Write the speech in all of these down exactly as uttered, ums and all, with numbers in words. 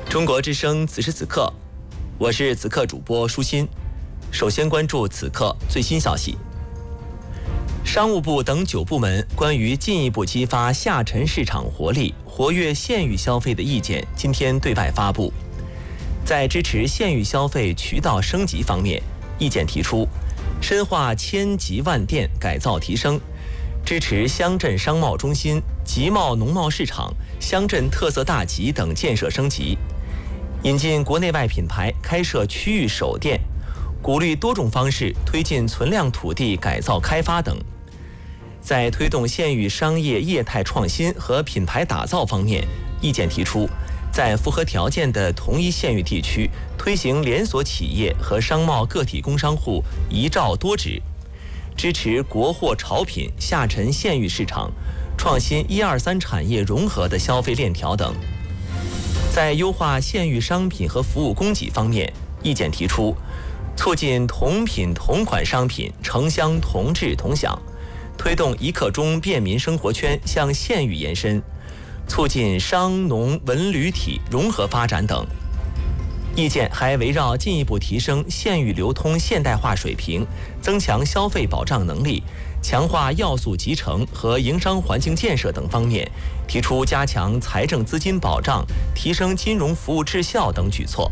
中国之声此时此刻，我是此刻主播舒心。首先关注此刻最新消息。商务部等九部门关于进一步激发下沉市场活力、活跃县域消费的意见今天对外发布。在支持县域消费渠道升级方面，意见提出深化千集万店改造提升，支持乡镇商贸中心、集贸农贸市场、乡镇特色大集等建设升级，引进国内外品牌开设区域首店，鼓励多种方式推进存量土地改造开发等。在推动县域商业业态创新和品牌打造方面，意见提出，在符合条件的同一县域地区推行连锁企业和商贸个体工商户一照多指，支持国货潮品下沉县域市场，创新一二三产业融合的消费链条等。在优化县域商品和服务供给方面，意见提出，促进同品同款商品城乡同质同享，推动一刻钟便民生活圈向县域延伸，促进商农文旅体融合发展等。意见还围绕进一步提升县域流通现代化水平，增强消费保障能力，强化要素集成和营商环境建设等方面，提出加强财政资金保障、提升金融服务质效等举措。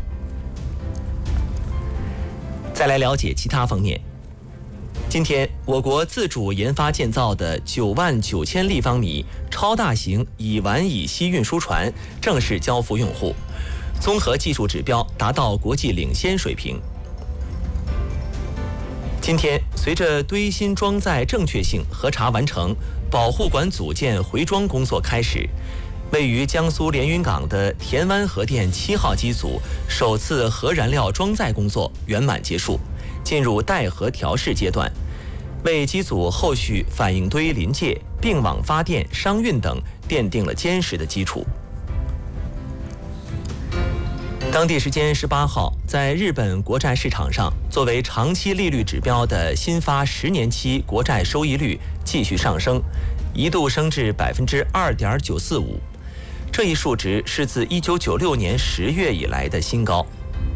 再来了解其他方面。今天，我国自主研发建造的九万九千立方米超大型乙烷乙烯运输船正式交付用户，综合技术指标达到国际领先水平。今天，随着堆芯装载正确性核查完成，保护管组件回装工作开始，位于江苏连云港的田湾核电七号机组首次核燃料装载工作圆满结束，进入待核调试阶段，为机组后续反应堆临界、并网发电、商运等奠定了坚实的基础。当地时间十八号，在日本国债市场上，作为长期利率指标的新发十年期国债收益率继续上升，一度升至百分之二点九四五，这一数值是自一九九六年十月以来的新高。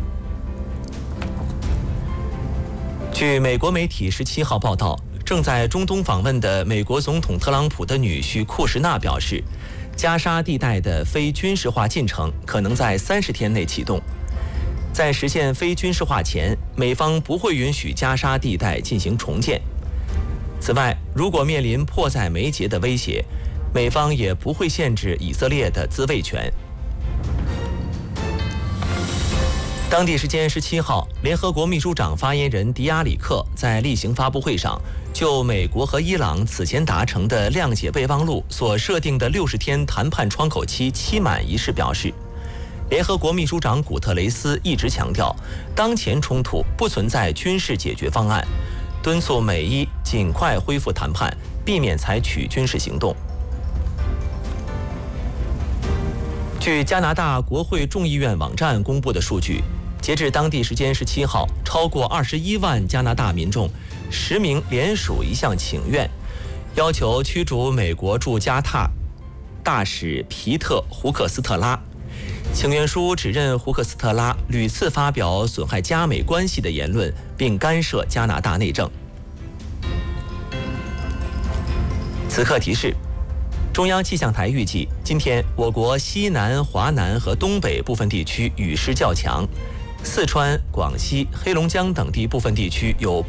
据美国媒体十七号报道，正在中东访问的美国总统特朗普的女婿库什纳表示，加沙地带的非军事化进程可能在三十天内启动。在实现非军事化前，美方不会允许加沙地带进行重建。此外，如果面临迫在眉睫的威胁，美方也不会限制以色列的自卫权。当地时间十七号，联合国秘书长发言人迪亚里克在例行发布会上，就美国和伊朗此前达成的谅解备忘录所设定的六十天谈判窗口期期满一事表示，联合国秘书长古特雷斯一直强调，当前冲突不存在军事解决方案，敦促美伊尽快恢复谈判，避免采取军事行动。据加拿大国会众议院网站公布的数据，截至当地时间十七号，超过二十一万加拿大民众实名联署一项请愿，要求驱逐美国驻加大大使皮特·胡克斯特拉。请愿书指认胡克斯特拉屡次发表损害加美关系的言论，并干涉加拿大内政。此刻提示：中央气象台预计，今天我国西南、华南和东北部分地区雨势较强，四川、广西、黑龙江等地部分地区有